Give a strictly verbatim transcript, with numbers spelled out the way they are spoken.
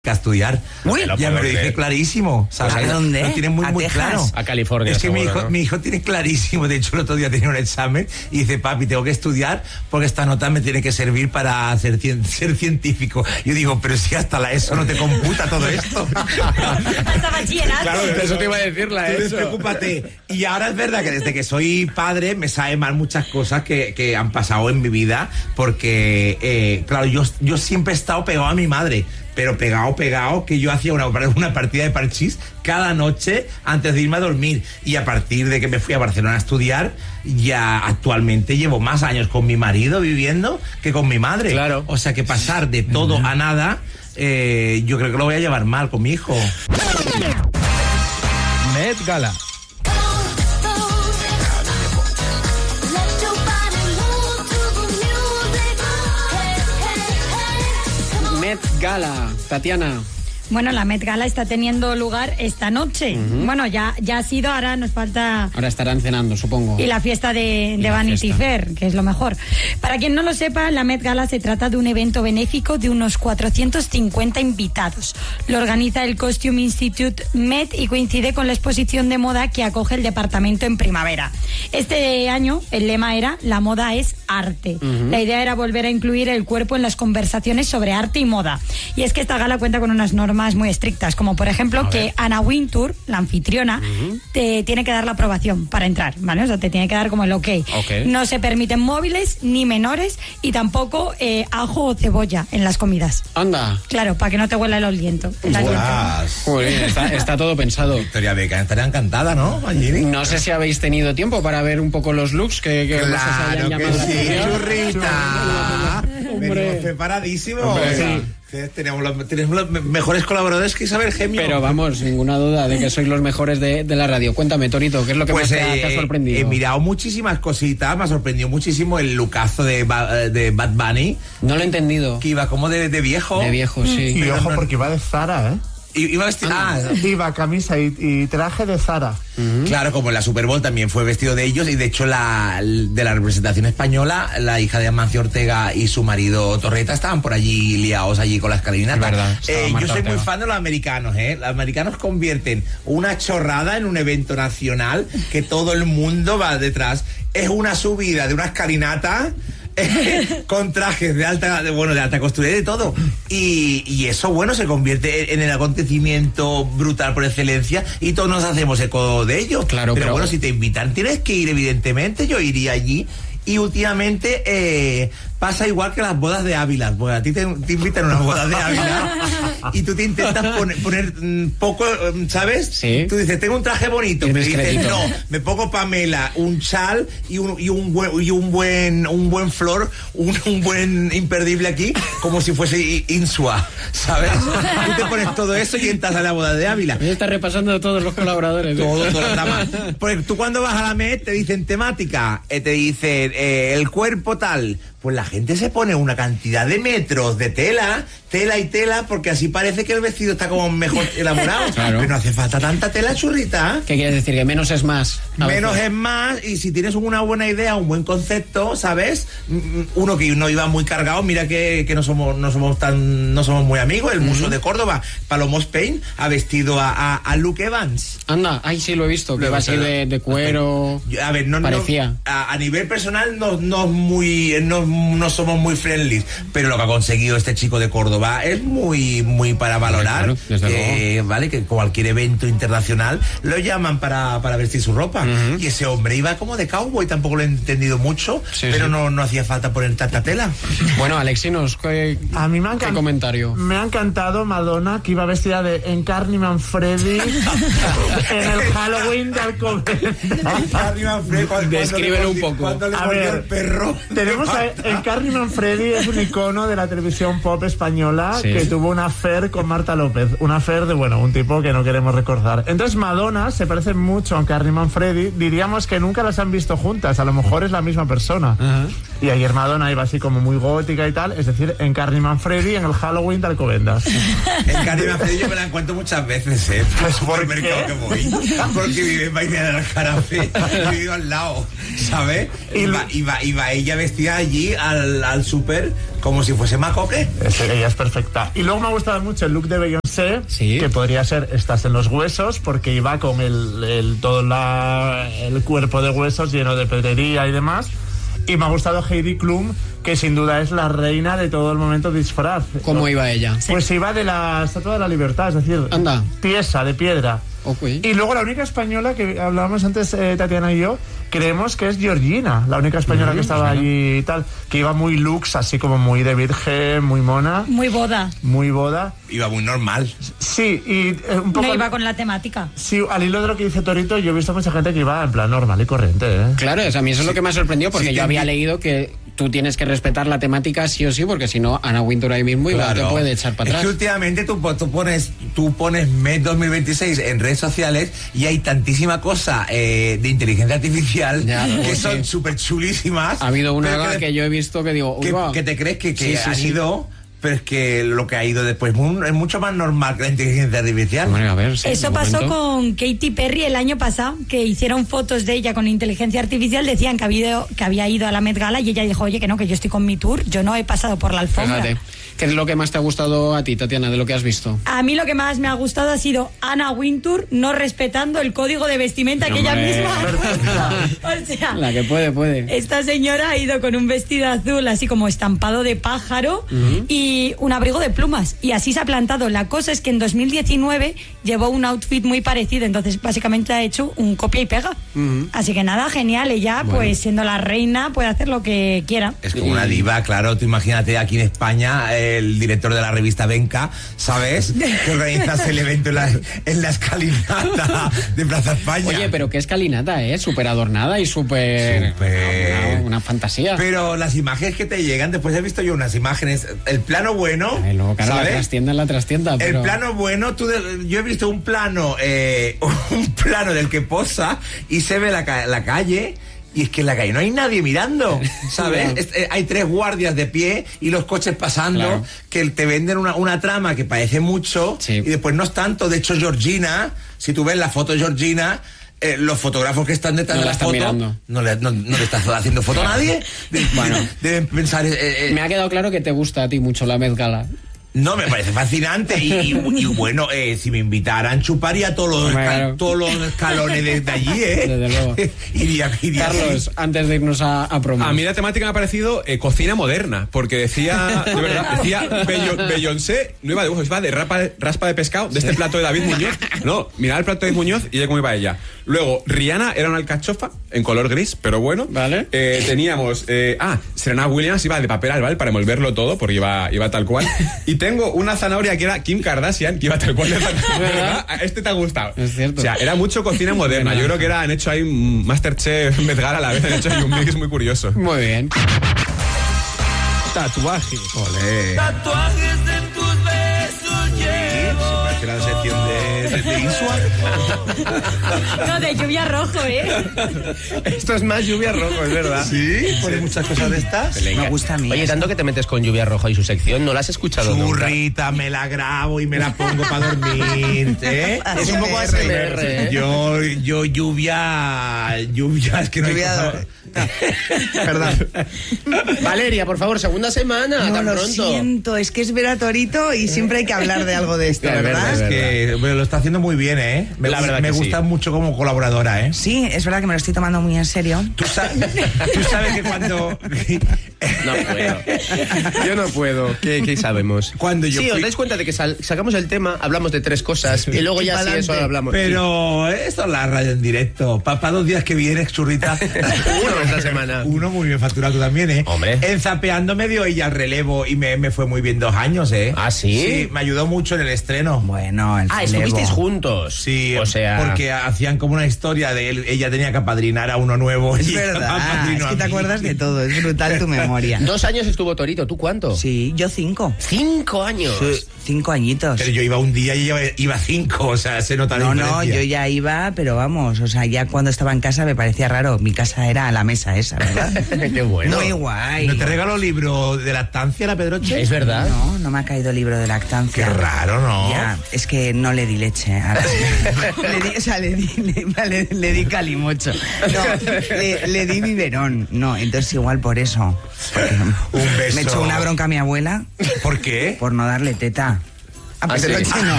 a estudiar. Uy, ya me lo dice clarísimo. ¿Sabes? ¿A dónde? Lo tiene muy, ¿A muy Texas? claro. A California. Es que seguro, mi hijo, ¿no? mi hijo tiene clarísimo. De hecho, el otro día tenía un examen y dice, papi, tengo que estudiar porque esta nota me tiene que servir para ser, ser científico. Yo digo, pero si hasta la ESO no te computa todo esto. Hasta bachillerato. Claro, eso te iba a decir la Tú ESO. despreocúpate. Y ahora es verdad que desde que soy padre me sabe mal muchas cosas que, que han pasado en mi vida porque, eh, claro, yo, yo siempre he estado pegado a mi madre. Pero pegado, pegado, que yo hacía una, una partida de parchís cada noche antes de irme a dormir. Y a partir de que me fui a Barcelona a estudiar, ya actualmente llevo más años con mi marido viviendo que con mi madre. Claro. O sea que pasar de todo uh-huh. a nada, eh, yo creo que lo voy a llevar mal con mi hijo. Met Gala. Met Gala, Tatiana. Bueno, la Met Gala está teniendo lugar esta noche. Uh-huh. Bueno, ya, ya ha sido, ahora nos falta... Ahora estarán cenando, supongo. Y la fiesta de, de Vanity Fair, que es lo mejor. Para quien no lo sepa, la Met Gala se trata de un evento benéfico de unos cuatrocientos cincuenta invitados. Lo organiza el Costume Institute Met y coincide con la exposición de moda que acoge el departamento en primavera. Este año el lema era «La moda es arte». Uh-huh. La idea era volver a incluir el cuerpo en las conversaciones sobre arte y moda. Y es que esta gala cuenta con unas normas muy estrictas, como por ejemplo que Anna Wintour, la anfitriona, uh-huh. te tiene que dar la aprobación para entrar, ¿vale? O sea, te tiene que dar como el ok. okay. No se permiten móviles ni menores y tampoco eh, ajo o cebolla en las comidas. Anda. Claro, para que no te huela el aliento. El aliento. Joder, está, está todo pensado. Victoria Beckham estaría encantada, ¿no? Allí. No sé si habéis tenido tiempo para ver un poco los looks que, que claro más os hayan llamado que la sí, atención. churrita. Venimos preparadísimos. Hombre, sí. Tenemos los, tenemos los mejores colaboradores que Isabel Gemio. Pero vamos, ninguna duda de que sois los mejores de, de la radio. Cuéntame, Torito, ¿qué es lo que pues, más te ha, eh, te ha sorprendido? He mirado muchísimas cositas, me ha sorprendido muchísimo el lookazo de, de Bad Bunny. No lo he entendido. Que iba como de, de viejo. De viejo, sí. Y Pero ojo, no, porque iba de Zara, ¿eh? Iba vestido. Ah, iba camisa y, y traje de Zara. Uh-huh. Claro, como en la Super Bowl también fue vestido de ellos. Y de hecho, la de la representación española, la hija de Amancio Ortega y su marido Torreta estaban por allí liados allí con la escalinata. Verdad, eh, yo soy Ortega. muy fan de los americanos, ¿eh? Los americanos convierten una chorrada en un evento nacional que todo el mundo va detrás. Es una subida de una escalinata. Con trajes de alta, de, bueno, de alta costura y de todo. Y, y eso, bueno, se convierte en el acontecimiento brutal por excelencia y todos nos hacemos eco de ello. Claro, pero, pero bueno, si te invitan, tienes que ir, evidentemente. Yo iría allí. Y últimamente eh, pasa igual que las bodas de Ávila. Porque a ti te, te invitan a unas bodas de Ávila y tú te intentas poner, poner um, poco, um, ¿sabes? Sí. Tú dices, tengo un traje bonito. Y Me dices, crédito. no, me pongo Pamela, un chal y un, y un, buen, y un buen un buen flor, un, un buen imperdible aquí, como si fuese Insua, ¿sabes? Tú te pones todo eso y entras a la boda de Ávila. Me está repasando todos los colaboradores. ¿eh? Todo, todo, nada más. Porque tú cuando vas a la Met te dicen temática, eh, te dicen eh, el cuerpo tal. Pues la gente se pone una cantidad de metros de tela, tela y tela, porque así parece que el vestido está como mejor elaborado. Claro. Pero no hace falta tanta tela, churrita. ¿Qué quieres decir? Que menos es más. Menos es más, y si tienes una buena idea, un buen concepto, ¿sabes? Uno que no iba muy cargado, mira que, que no somos no somos tan no somos muy amigos, el uh-huh. Museo de Córdoba, Palomo Spain, ha vestido a, a, a Luke Evans. Anda, ay, sí, lo he visto, que va así de, de cuero. A ver, no, parecía. No, a, a nivel personal no, no muy no, no somos muy friendly, pero lo que ha conseguido este chico de Córdoba es muy muy para valorar. Claro, desde que, luego. Vale, que cualquier evento internacional lo llaman para, para vestir su ropa. Uh-huh. Y ese hombre iba como de cowboy, tampoco lo he entendido mucho, sí, pero sí. No, no hacía falta poner tanta tela. Bueno, Alexinos, ¿qué, a mí me ha ¿qué comentario? Me ha encantado Madonna, que iba vestida de Encarni Manfredi en el Halloween de Alcobendas. Descríbelo un poco. Cuando le mordió el perro. Tenemos a Encarni Manfredi, es un icono de la televisión pop española, sí, que tuvo una affair con Marta López. Una affair de, bueno, un tipo que no queremos recordar. Entonces Madonna se parece mucho a Encarni Manfredi. Diríamos que nunca las han visto juntas, a lo mejor es la misma persona. Uh-huh. Y ayer Madonna iba así como muy gótica y tal, es decir, Encarni Manfredi en el Halloween de Alcobendas. Encarni Manfredi yo me la encuentro muchas veces, ¿eh? Pues por el mercado que voy. Porque vive en Vaina del Jarafe, vivo al lado, ¿sabes? Y va, y va, y va ella vestida allí ahí al, al súper como si fuese Macoque. Es, ella es perfecta. Y luego me ha gustado mucho el look de Beyoncé, ¿sí? Que podría ser Estás en los huesos, porque iba con el, el todo la, el cuerpo de huesos lleno de pedrería y demás. Y me ha gustado Heidi Klum, que sin duda es la reina de todo el momento disfraz. ¿Cómo iba ella? Pues iba de la Estatua de la Libertad, es decir, anda, tiesa, de piedra. Okay. Y luego la única española que hablábamos antes, eh, Tatiana y yo, creemos que es Georgina, la única española mm, que estaba claro. allí y tal, que iba muy lux, así como muy de virgen, muy mona. Muy boda. Muy boda. Iba muy normal. Sí, y eh, un poco... No iba con la temática. Sí, al hilo de lo que dice Torito, yo he visto mucha gente que iba en plan normal y corriente, ¿eh? Claro, o sea, a mí eso es sí. lo que me ha sorprendido, porque sí, yo había leído que tú tienes que respetar la temática sí o sí, porque si no, Anna Wintour ahí mismo claro. igual te puede echar para atrás. Es que últimamente tú, tú pones tú pones Met dos mil veintiséis en redes sociales y hay tantísima cosa eh, de inteligencia artificial ya, que sí. son súper chulísimas. Ha habido una que, que yo he visto que digo... Que, que te crees que, que sí, sí, han sí. ido... Pero es que lo que ha ido después es mucho más normal que la inteligencia artificial. Bueno, a ver, sí, eso pasó momento. con Katy Perry el año pasado, que hicieron fotos de ella con inteligencia artificial, decían que había, que había ido a la Met Gala y ella dijo, oye, que no, que yo estoy con mi tour, yo no he pasado por la alfombra. Fíjate. ¿Qué es lo que más te ha gustado a ti, Tatiana, de lo que has visto? A mí lo que más me ha gustado ha sido Anna Wintour no respetando el código de vestimenta no, que ella misma o sea, la que puede, puede. Esta señora ha ido con un vestido azul así como estampado de pájaro uh-huh. y un abrigo de plumas y así se ha plantado. La cosa es que en dos mil diecinueve llevó un outfit muy parecido, entonces básicamente ha hecho un copia y pega. Uh-huh. Así que nada, genial, ella bueno. pues siendo la reina puede hacer lo que quiera. Es como una diva, claro, tú imagínate aquí en España el director de la revista Venca, ¿sabes? Que organizas el evento en la, en la escalinata de Plaza España. Oye, pero qué escalinata, ¿eh? Súper adornada y súper... Super... Una, una fantasía. Pero las imágenes que te llegan, después he visto yo unas imágenes, el plano bueno, Ay, luego, claro, ¿sabes? La trastienda en la trastienda, pero... El plano bueno, tú de, yo he visto un plano, eh, un plano del que posa y se ve la, la calle... Y es que en la calle no hay nadie mirando, ¿sabes? Claro. Es, eh, hay tres guardias de pie y los coches pasando, claro. que te venden una, una trama que parece mucho sí. y después no es tanto. De hecho, Georgina, si tú ves la foto de Georgina, eh, los fotógrafos que están detrás no de la, la foto, mirando. No, le, no, no le estás haciendo foto a nadie. De, bueno, deben pensar... Eh, eh, me ha quedado claro que te gusta a ti mucho la Met Gala. No, me parece fascinante y, y, y bueno, eh, si me invitaran chuparía todos los, claro. todos los escalones desde allí, ¿eh? Desde luego. iría, iría Carlos, así. Antes de irnos a, a promo. A mí la temática me ha parecido eh, cocina moderna, porque decía, de verdad, decía Beyoncé, no iba de dibujos, iba de rapa, raspa de pescado, de este plato de David Muñoz. No, miraba el plato de Muñoz y ella cómo iba ella. Luego, Rihanna era una alcachofa en color gris, pero bueno. Vale. Eh, teníamos, eh, ah, Serena Williams iba de papel albal para envolverlo todo, porque iba, iba tal cual. Y tengo una zanahoria que era Kim Kardashian, que iba tal cual de ¿verdad? Este te ha gustado. Es cierto. O sea, era mucho cocina moderna. Yo creo que era, han hecho ahí un Masterchef Met Gala a la vez, han hecho ahí un mix muy curioso. Muy bien. Tatuajes. Olé. Tatuajes de tus besos llevo. Sí, la sección de, de, de Isuar. No, de lluvia rojo, ¿eh? Esto es más lluvia rojo, es verdad. Sí, pone sí. muchas cosas de estas. Me gusta a mí. Oye, tanto que te metes con lluvia roja y su sección, ¿no la has escuchado nunca? Churrita, me la grabo y me la pongo para dormir, ¿eh? Es un poco A S M R, ¿eh? Yo, yo lluvia, lluvia, es que no lluvia hay cosa... no. Perdón. Valeria, por favor, segunda semana, no, tan lo pronto. siento, es que es ver a Torito y siempre hay que hablar de algo de esto, es ¿verdad? verdad, es que bueno, lo está haciendo muy bien, ¿eh? Me, La verdad me que gusta sí. mucho como colaboradora, ¿eh? Sí, es verdad que me lo estoy tomando muy en serio. Tú, sa tú sabes que cuando... No puedo. Yo no puedo. ¿Qué, qué sabemos? Cuando yo sí, fui... os dais cuenta de que sal sacamos el tema, hablamos de tres cosas y luego ya sí, eso hablamos. Pero sí. Esto es la radio en directo. Para pa dos días que vienes, churrita. Uno esta semana. Uno muy bien facturado también, ¿eh? Hombre. En Zapeando me dio ella el relevo y me, me fue muy bien dos años, ¿eh? ¿Ah, sí? Sí, me ayudó mucho en el estreno. Bueno, el Ah, relevo. estuvisteis juntos. Sí, o sea... porque hacían como una historia de él. Ella tenía que apadrinar a uno nuevo. Es y verdad, es que te acuerdas de todo, es brutal tu memoria. Dos años estuvo Torito, ¿tú cuánto? Sí, yo cinco. ¿Cinco años? Sí, cinco añitos. Pero yo iba un día y ella iba cinco, o sea, se nota la No, diferencia. no, yo ya iba, pero vamos, o sea, ya cuando estaba en casa me parecía raro. Mi casa era la mesa esa, ¿verdad? Qué bueno. Muy guay. ¿No te regaló libro de lactancia la Pedroche? Es verdad. No, no me ha caído libro de lactancia. Qué raro, ¿no? Ya, es que no le di leche. A la- le di, o sea, le di, le, le- le di calimocho. No, le, le di biberón. No, entonces igual por eso. Porque Un beso. me echó una bronca a mi abuela ¿Por qué? por no darle teta. A ¿Ah, pesar sí? de que no.